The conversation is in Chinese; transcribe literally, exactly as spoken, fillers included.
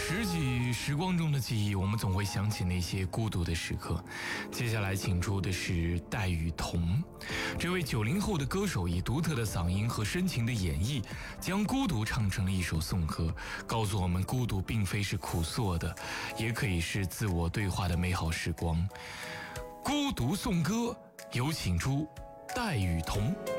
拾起时光中的记忆，我们总会想起那些孤独的时刻。接下来请出的是戴雨桐，这位九零后的歌手以独特的嗓音和深情的演绎，将孤独唱成了一首颂歌，告诉我们孤独并非是苦涩的，也可以是自我对话的美好时光。孤独颂歌，有请出戴雨桐。